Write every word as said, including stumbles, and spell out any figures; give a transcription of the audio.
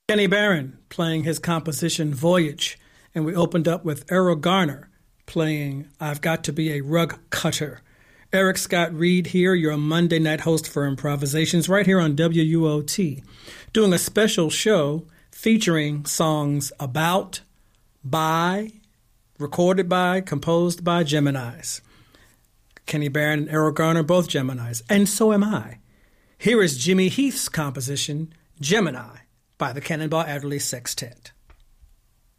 Kenny Barron playing his composition Voyage, and we opened up with Errol Garner playing I've Got to Be a Rug Cutter. Eric Scott Reed here, your Monday night host for Improvisations, right here on W U O T, doing a special show featuring songs about, by, recorded by, composed by Geminis. Kenny Barron and Errol Garner, both Geminis, and so am I. Here is Jimmy Heath's composition, Gemini, by the Cannonball Adderley Sextet.